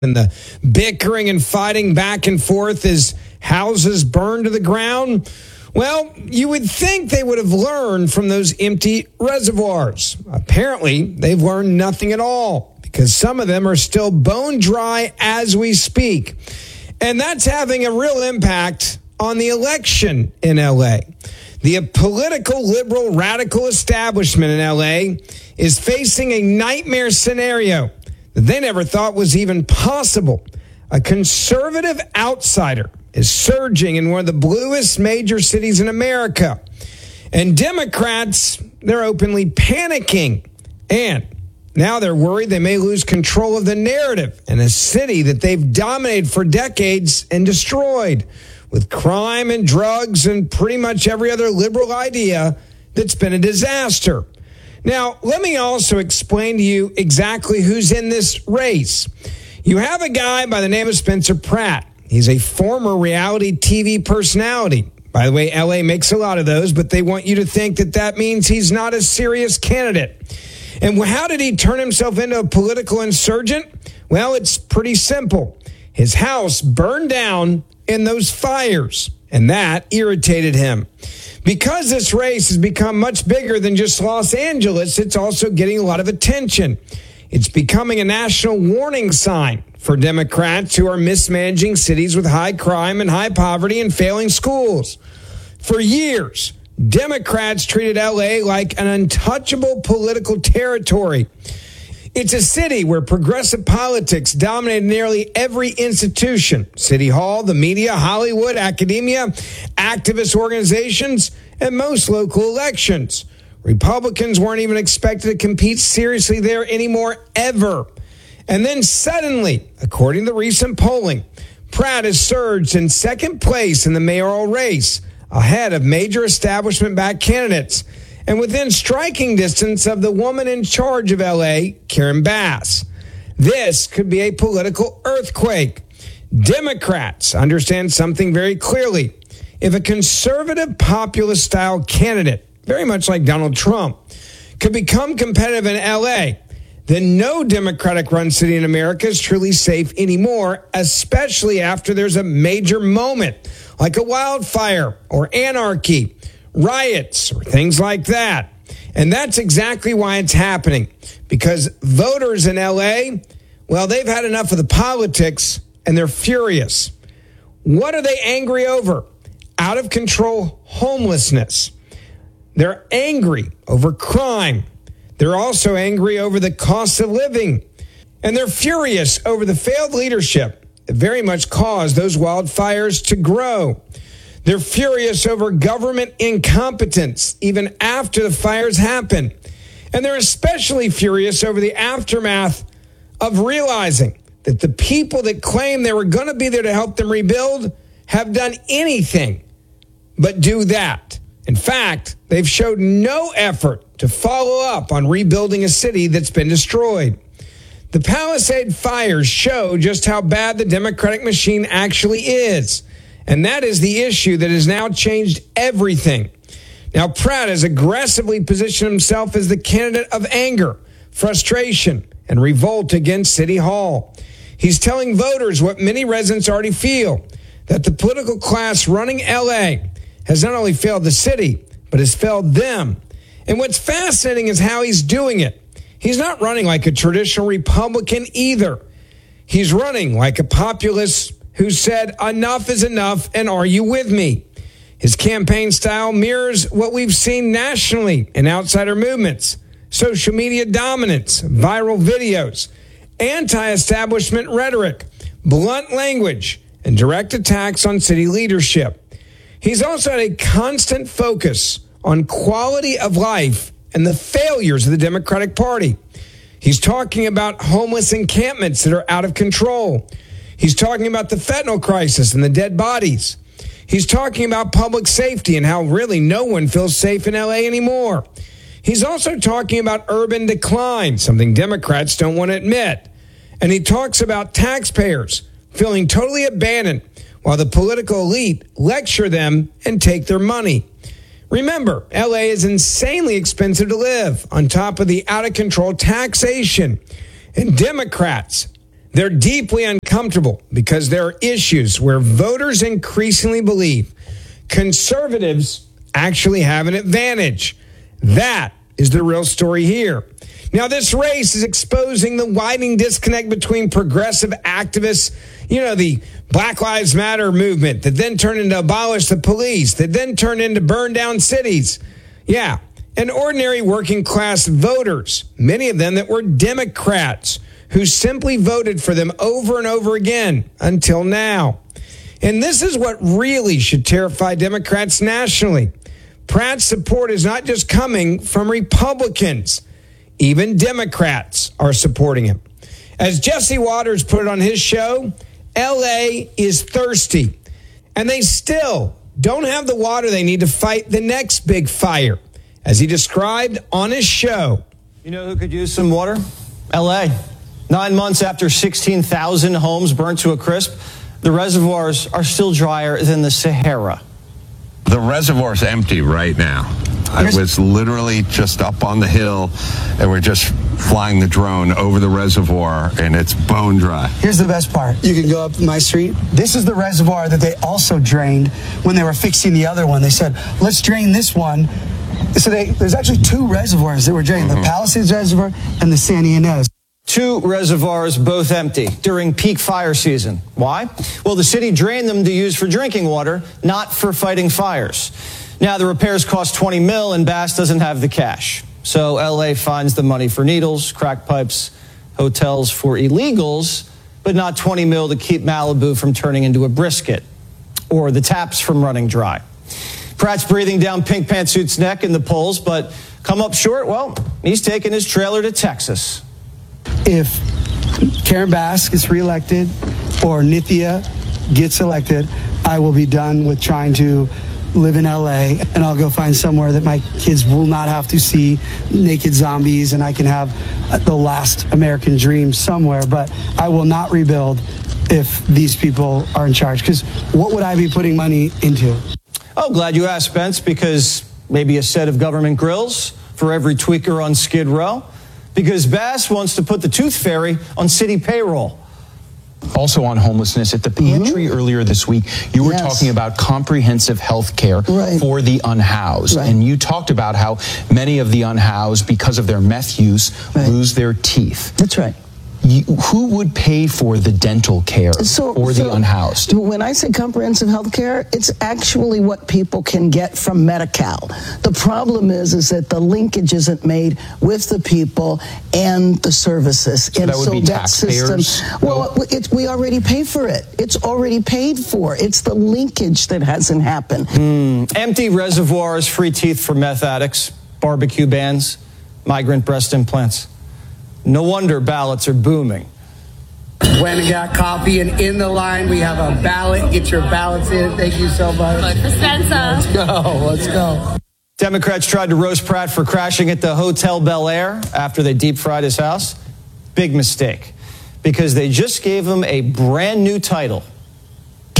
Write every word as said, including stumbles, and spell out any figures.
and the bickering and fighting back and forth as houses burn to the ground? Well, you would think they would have learned from those empty reservoirs. Apparently, they've learned nothing at all because some of them are still bone dry as we speak. And that's having a real impact on the election in L A. The political liberal radical establishment in L A is facing a nightmare scenario that they never thought was even possible. A conservative outsider is surging in one of the bluest major cities in America. And Democrats, they're openly panicking. And now they're worried they may lose control of the narrative in a city that they've dominated for decades and destroyed, with crime and drugs and pretty much every other liberal idea that's been a disaster. Now, let me also explain to you exactly who's in this race. You have a guy by the name of Spencer Pratt. He's a former reality T V personality. By the way, L A makes a lot of those, but they want you to think that that means he's not a serious candidate. And how did he turn himself into a political insurgent? Well, it's pretty simple. His house burned down in those fires, and that irritated him. Because this race has become much bigger than just Los Angeles, it's also getting a lot of attention. It's becoming a national warning sign for Democrats who are mismanaging cities with high crime and high poverty and failing schools. For years, Democrats treated L A like an untouchable political territory. It's a city where progressive politics dominated nearly every institution: City Hall, the media, Hollywood, academia, activist organizations, and most local elections. Republicans weren't even expected to compete seriously there anymore, ever. And then suddenly, according to recent polling, Pratt has surged in second place in the mayoral race, ahead of major establishment-backed candidates, and within striking distance of the woman in charge of L A, Karen Bass. This could be a political earthquake. Democrats understand something very clearly. If a conservative populist-style candidate, very much like Donald Trump, could become competitive in L A, then no Democratic-run city in America is truly safe anymore, especially after there's a major moment, like a wildfire or anarchy, riots, or things like that. And that's exactly why it's happening. Because voters in L A, well, they've had enough of the politics, and they're furious. What are they angry over? Out of control homelessness. They're angry over crime. They're also angry over the cost of living. And they're furious over the failed leadership that very much caused those wildfires to grow. They're furious over government incompetence even after the fires happen. And they're especially furious over the aftermath of realizing that the people that claim they were going to be there to help them rebuild have done anything but do that. In fact, they've showed no effort to follow up on rebuilding a city that's been destroyed. The Palisade fires show just how bad the Democratic machine actually is. And that is the issue that has now changed everything. Now, Pratt has aggressively positioned himself as the candidate of anger, frustration, and revolt against City Hall. He's telling voters what many residents already feel, that the political class running L A has not only failed the city, but has failed them. And what's fascinating is how he's doing it. He's not running like a traditional Republican either. He's running like a populist who said, enough is enough, and are you with me? His campaign style mirrors what we've seen nationally in outsider movements: social media dominance, viral videos, anti-establishment rhetoric, blunt language, and direct attacks on city leadership. He's also had a constant focus on quality of life and the failures of the Democratic Party. He's talking about homeless encampments that are out of control. He's talking about the fentanyl crisis and the dead bodies. He's talking about public safety and how really no one feels safe in L A anymore. He's also talking about urban decline, something Democrats don't want to admit. And he talks about taxpayers feeling totally abandoned while the political elite lecture them and take their money. Remember, L A is insanely expensive to live, on top of the out-of-control taxation. And Democrats, They're deeply uncomfortable because there are issues where voters increasingly believe conservatives actually have an advantage. That is the real story here. Now, this race is exposing the widening disconnect between progressive activists, you know, the Black Lives Matter movement that then turned into abolish the police, that then turned into burn down cities. Yeah, and ordinary working class voters, many of them that were Democrats, who simply voted for them over and over again until now. And this is what really should terrify Democrats nationally. Pratt's support is not just coming from Republicans. Even Democrats are supporting him. As Jesse Waters put it on his show, L A is thirsty, and they still don't have the water they need to fight the next big fire, as he described on his show. You know who could use some water? L A. Nine months after sixteen thousand homes burnt to a crisp, the reservoirs are still drier than the Sahara. The reservoir's empty right now. I was literally just up on the hill, and we're just flying the drone over the reservoir, and it's bone dry. Here's the best part. You can go up my street. This is the reservoir that they also drained when they were fixing the other one. They said, let's drain this one. So they, there's actually two reservoirs that were drained, mm-hmm. the Palisades Reservoir and the Santa Ynez. Two reservoirs, both empty during peak fire season. Why? Well, the city drained them to use for drinking water, not for fighting fires. Now, the repairs cost twenty mil, and Bass doesn't have the cash. So L A finds the money for needles, crack pipes, hotels for illegals, but not twenty mil to keep Malibu from turning into a brisket or the taps from running dry. Pratt's breathing down Pink Pantsuit's neck in the polls, but come up short, well, he's taking his trailer to Texas. If Karen Bass gets reelected or Nithya gets elected, I will be done with trying to live in L A, and I'll go find somewhere that my kids will not have to see naked zombies, and I can have the last American dream somewhere. But I will not rebuild if these people are in charge, because what would I be putting money into? Oh, glad you asked, Spence, because maybe a set of government grills for every tweaker on Skid Row. Because Bass wants to put the Tooth Fairy on city payroll. Also on homelessness, at the pantry mm-hmm. earlier this week, you were yes. talking about comprehensive health care right. for the unhoused. Right. And you talked about how many of the unhoused, because of their meth use, right. lose their teeth. That's right. You, who would pay for the dental care so, for so the unhoused? When I say comprehensive health care, it's actually what people can get from Medi-Cal. The problem is, is that the linkage isn't made with the people and the services. So and that would so be that taxpayers? system, well, no. it, we already pay for it. It's already paid for. It's the linkage that hasn't happened. Mm. Empty reservoirs, free teeth for meth addicts, barbecue bans, migrant breast implants. No wonder ballots are booming. Went and got coffee, and in the line we have a ballot. Get your ballots in. Thank you so much. Let's go. Let's go. Democrats tried to roast Pratt for crashing at the Hotel Bel Air after they deep fried his house. Big mistake, because they just gave him a brand new title.